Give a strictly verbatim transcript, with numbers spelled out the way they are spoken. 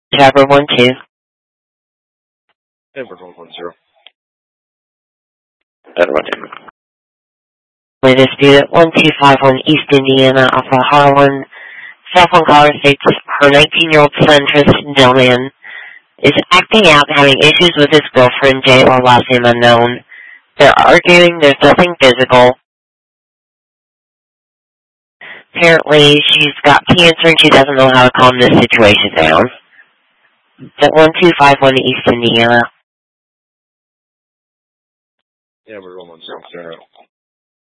Edward one two. Edward one one zero. Edward one two. We dispute at one two five one East Indiana off of Harlan. Cell phone caller states her nineteen-year-old son, Tristan Dillman, is acting out and having issues with his girlfriend, Jay, or last name unknown. They're arguing, there's nothing physical. Apparently, she's got cancer and she doesn't know how to calm this situation down. At one two five one East Indiana. Edward one one zero.